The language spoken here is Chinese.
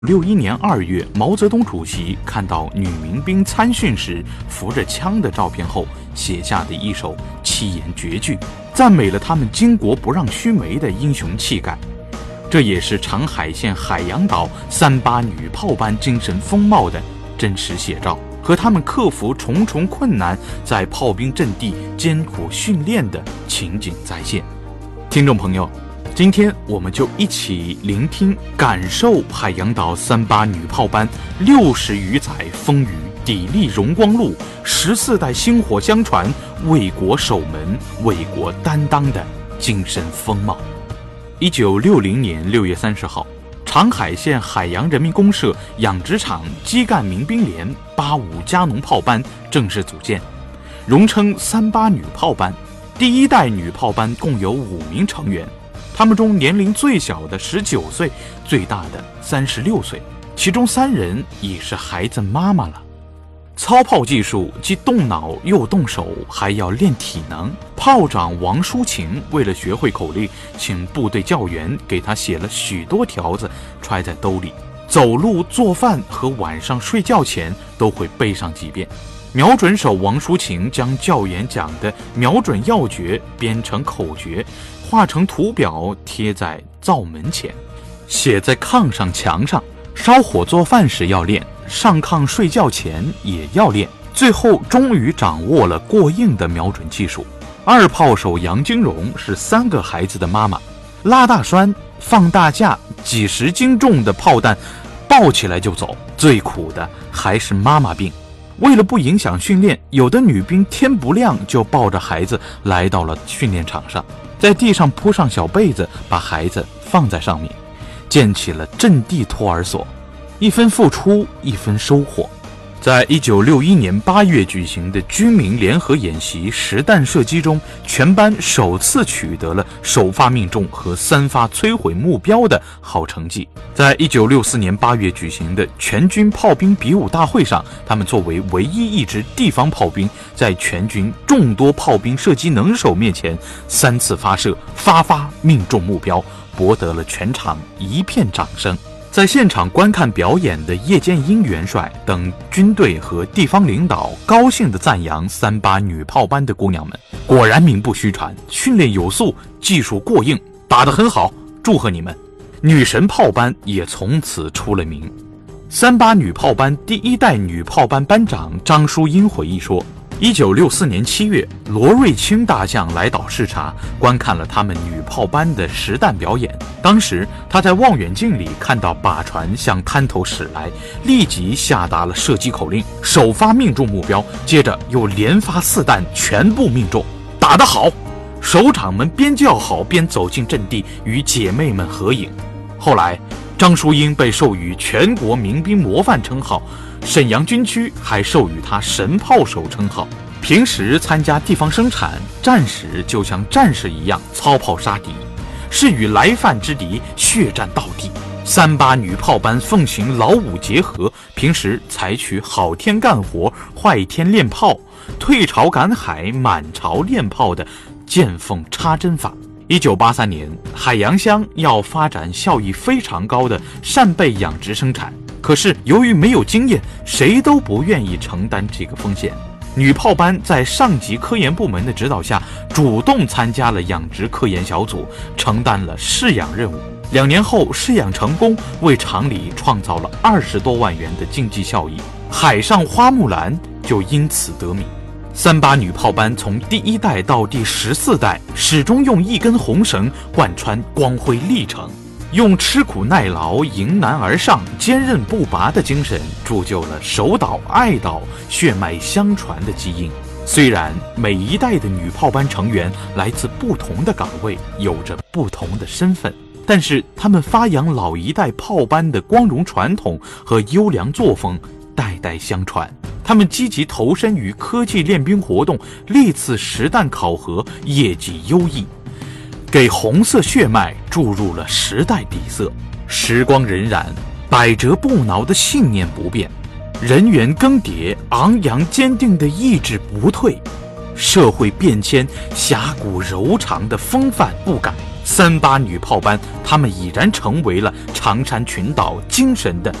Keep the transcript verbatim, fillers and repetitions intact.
六一年二月，毛泽东主席看到女民兵参训时扶着枪的照片后，写下的一首七言绝句，赞美了他们巾帼不让须眉的英雄气概。这也是长海县海洋岛三八女炮班精神风貌的真实写照，和他们克服重重困难，在炮兵阵地艰苦训练的情景再现。听众朋友，今天我们就一起聆听、感受海洋岛三八女炮班六十余载风雨砥砺荣光路，十四代薪火相传、为国守门、为国担当的精神风貌。一九六零年六月三十号，长海县海洋人民公社养殖场基干民兵连八五加农炮班正式组建，荣称三八女炮班。第一代女炮班共有五名成员，他们中年龄最小的十九岁，最大的三十六岁，其中三人已是孩子妈妈了。操炮技术既动脑又动手，还要练体能。炮长王淑琴为了学会口令，请部队教员给他写了许多条子，揣在兜里，走路、做饭和晚上睡觉前都会背上几遍。瞄准手王淑琴将教员讲的瞄准要诀编成口诀，画成图表贴在灶门前，写在炕上、墙上。烧火做饭时要练，上炕睡觉前也要练。最后终于掌握了过硬的瞄准技术。二炮手杨金荣是三个孩子的妈妈，拉大栓、放大架，几十斤重的炮弹抱起来就走，最苦的还是妈妈病。为了不影响训练，有的女兵天不亮就抱着孩子来到了训练场上，在地上铺上小被子，把孩子放在上面，建起了阵地托儿所。一分付出，一分收获。在一九六一年八月举行的军民联合演习实弹射击中，全班首次取得了首发命中和三发摧毁目标的好成绩。在一九六四年八月举行的全军炮兵比武大会上，他们作为唯一一支地方炮兵，在全军众多炮兵射击能手面前，三次发射，发发命中目标，博得了全场一片掌声。在现场观看表演的叶剑英元帅等军队和地方领导高兴地赞扬三八女炮班的姑娘们，果然名不虚传，训练有素，技术过硬，打得很好，祝贺你们！女神炮班也从此出了名。三八女炮班第一代女炮班班长张淑英回忆说，一九六四年七月，罗瑞卿大将来岛视察，观看了他们女炮班的实弹表演。当时他在望远镜里看到靶船向滩头驶来，立即下达了射击口令，首发命中目标，接着又连发四弹，全部命中，打得好！首长们边叫好边走进阵地，与姐妹们合影。后来，张淑英被授予全国民兵模范称号，沈阳军区还授予他神炮手称号。平时参加地方生产，战时就像战士一样操炮杀敌，是与来犯之敌血战到底。三八女炮班奉行劳武结合，平时采取好天干活、坏天练炮、退潮赶海、满潮练炮的见缝插针法。一九八三年，海洋乡要发展效益非常高的扇贝养殖生产，可是由于没有经验，谁都不愿意承担这个风险。女炮班在上级科研部门的指导下，主动参加了养殖科研小组，承担了试养任务。两年后试养成功，为厂里创造了二十多万元的经济效益，海上花木兰就因此得名。三八女炮班从第一代到第十四代，始终用一根红绳贯穿光辉历程，用吃苦耐劳、迎难而上、坚韧不拔的精神，铸就了守岛爱岛、血脉相传的基因。虽然每一代的女炮班成员来自不同的岗位，有着不同的身份，但是他们发扬老一代炮班的光荣传统和优良作风，代代相传。他们积极投身于科技练兵活动，历次实弹考核业绩优异，给红色血脉注入了时代底色。时光荏苒，百折不挠的信念不变，人员更迭，昂扬坚定的意志不退。社会变迁，侠骨柔肠的风范不改， 三八女炮班，他们已然成为了长山群岛精神的